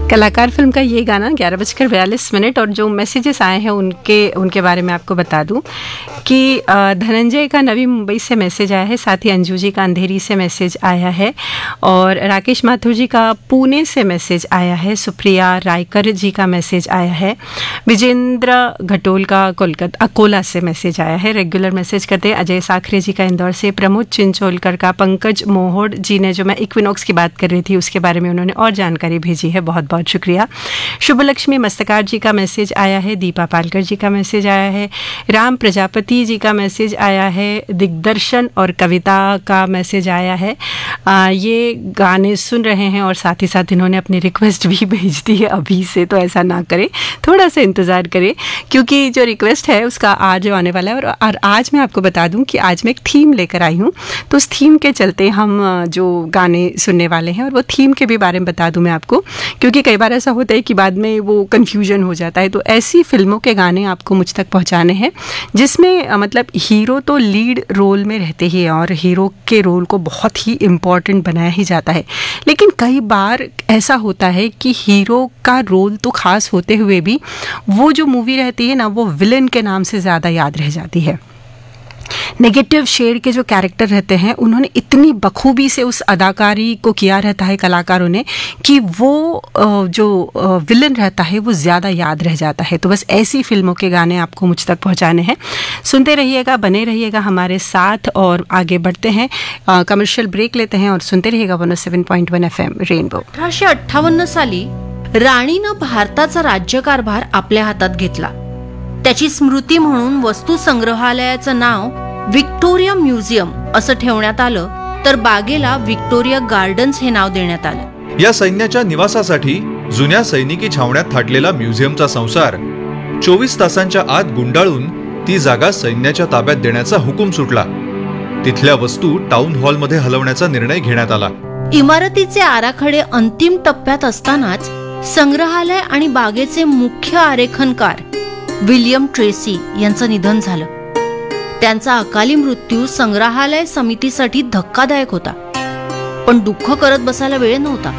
कलाकार फिल्म का ये गाना 11:42 और जो मैसेजेस आए हैं उनके बारे में आपको बता दूं कि धनंजय का नवी मुंबई से मैसेज आया है, साथ ही अंजू जी का अंधेरी से मैसेज आया है और राकेश माथुर जी का पुणे से मैसेज आया है, सुप्रिया रायकर जी का मैसेज आया है, विजेंद्र घटोल का अकोला से मैसेज आया है, रेगुलर मैसेज करते हैं अजय साखरे जी का इंदौर से, प्रमोद चिंचोलकर का, पंकज मोहोड जी ने जो मैं इक्विनॉक्स की बात कर रही थी उसके बारे में उन्होंने और जानकारी भेजी है, बहुत बहुत शुक्रिया। शुभलक्ष्मी मस्तकार जी का मैसेज आया है, दीपा पालकर जी का मैसेज आया है, राम प्रजापति जी का मैसेज आया है, दिग्दर्शन और कविता का मैसेज आया है। ये गाने सुन रहे हैं और साथ ही साथ इन्होंने अपनी रिक्वेस्ट भी भेज दी है अभी से, तो ऐसा ना करें, थोड़ा सा इंतज़ार करें क्योंकि जो रिक्वेस्ट है उसका आज आने वाला है। और आज मैं आपको बता दूं कि आज मैं एक थीम लेकर आई हूं, तो उस थीम के चलते हम जो गाने सुनने वाले हैं और वो थीम के भी बारे में बता दूं मैं आपको, क्योंकि कई बार ऐसा होता है कि बाद में वो कन्फ्यूजन हो जाता है। तो ऐसी फिल्मों के गाने आपको मुझ तक पहुंचाने हैं जिसमें मतलब हीरो तो लीड रोल में रहते ही हैं और हीरो के रोल को बहुत ही इम्पॉर्टेंट बनाया ही जाता है, लेकिन कई बार ऐसा होता है कि हीरो का रोल तो खास होते हुए भी वो जो मूवी रहती है ना वो विलन के नाम से ज़्यादा याद रह जाती है। नेगेटिव शेड के जो कैरेक्टर रहते हैं उन्होंने इतनी बखूबी से उस अदाकारी को किया रहता है कलाकारों ने कि वो जो विलन रहता है वो ज़्यादा याद रह जाता है। तो बस ऐसी फिल्मों के गाने आपको मुझ तक पहुंचाने हैं, सुनते रहिएगा, बने रहिएगा हमारे साथ और आगे बढ़ते हैं। कमर्शियल ब्रेक लेते हैं और सुनते रहिएगा 107.1 FM रेनबो। 1858 साली राणीनं भारताचा राज्यकारभार आपल्या हातात घेतला. त्याची स्मृती म्हणून वस्तू संग्रहालयाचं नाव व्हिक्टोरिया म्युझियम असं ठेवण्यात आलं, तर बागेला व्हिक्टोरिया गार्डन्स हे नाव देण्यात आलं. या सैन्याच्या निवासासाठी जुन्या सैनिकी छावण्यात थाटलेला म्युझियमचा संसार 24 तासांच्या आत गुंडाळून ती जागा सैन्याच्या ताब्यात देण्याचा हुकूम सुटला. तिथल्या वस्तू टाउन हॉलमध्ये हलवण्याचा निर्णय घेण्यात आला. इमारतीचे आराखडे अंतिम टप्प्यात असतानाच संग्रहालय आणि बागेचे मुख्य आरेखनकार विलियम ट्रेसी यांचं निधन झालं. त्यांचा अकाली मृत्यू संग्रहालय समितीसाठी धक्कादायक होता, पण दुःख करत बसायला वेळ नव्हता.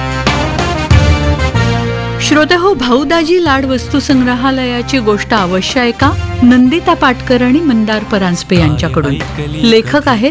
श्रोतेहो, भाऊदाजी लाड वस्तू संग्रहालयाची गोष्ट अवश्य ऐका. नंदिता पाटकर आणि मंदार परांजपे यांच्याकडून. लेखक आहेत